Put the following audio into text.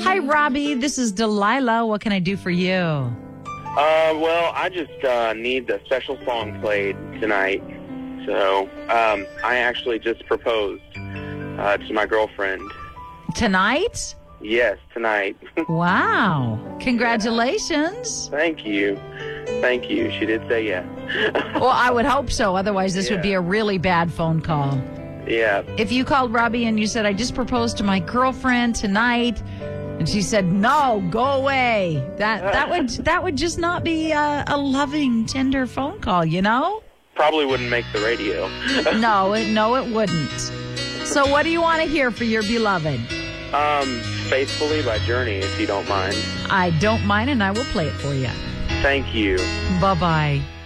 Hi, Robbie. This is Delilah. What can I do for you? Well, I just need the special song played tonight. So, I actually just proposed to my girlfriend. Tonight? Yes, tonight. Wow. Congratulations. Thank you. Thank you. She did say yes. Well, I would hope so. Otherwise, this would be a really bad phone call. Yeah. If you called Robbie and you said, I just proposed to my girlfriend tonight, and she said, no, go away. That would just not be a loving, tender phone call, you know? Probably wouldn't make the radio. No, it wouldn't. So what do you want to hear for your beloved? Faithfully by Journey, if you don't mind. I don't mind, and I will play it for you. Thank you. Bye-bye.